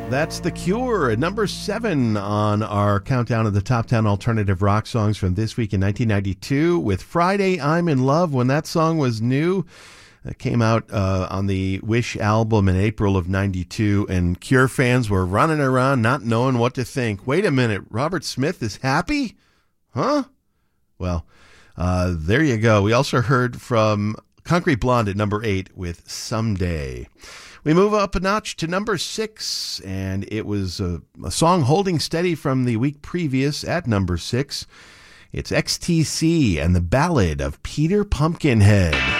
That's The Cure at number 7 on our countdown of the top 10 alternative rock songs from this week in 1992 with Friday I'm in Love. When that song was new, it came out on the Wish album in April of 92, and Cure fans were running around not knowing what to think. Wait a minute, Robert Smith is happy? Huh? Well, there you go. We also heard from Concrete Blonde at number 8 with Someday. We move up a notch to number 6, and it was a song holding steady from the week previous at number 6. It's XTC and the Ballad of Peter Pumpkinhead.